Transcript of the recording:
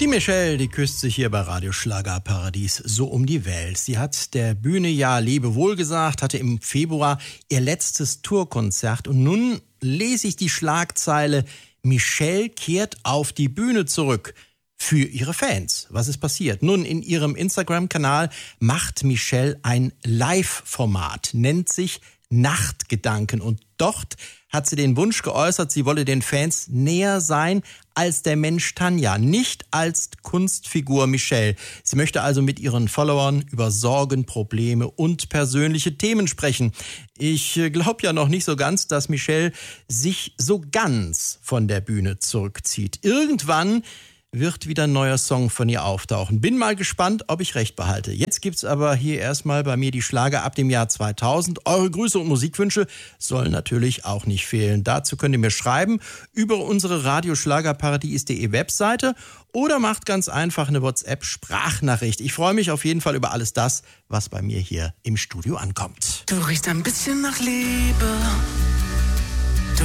Die Michelle, die küsst sich hier bei Radio Schlagerparadies so um die Welt. Sie hat der Bühne ja Lebewohl gesagt, hatte im Februar ihr letztes Tourkonzert und nun lese ich die Schlagzeile: Michelle kehrt auf die Bühne zurück. Für ihre Fans. Was ist passiert? Nun, in ihrem Instagram-Kanal macht Michelle ein Live-Format, nennt sich Nachtgedanken. Und dort hat sie den Wunsch geäußert, sie wolle den Fans näher sein als der Mensch Tanja, nicht als Kunstfigur Michelle. Sie möchte also mit ihren Followern über Sorgen, Probleme und persönliche Themen sprechen. Ich glaube ja noch nicht so ganz, dass Michelle sich so ganz von der Bühne zurückzieht. Irgendwann wird wieder ein neuer Song von ihr auftauchen. Bin mal gespannt, ob ich recht behalte. Jetzt gibt's aber hier erstmal bei mir die Schlager ab dem Jahr 2000. Eure Grüße und Musikwünsche sollen natürlich auch nicht fehlen. Dazu könnt ihr mir schreiben über unsere radioschlagerparadies.de Webseite oder macht ganz einfach eine WhatsApp-Sprachnachricht. Ich freue mich auf jeden Fall über alles das, was bei mir hier im Studio ankommt. Du riechst ein bisschen nach Liebe.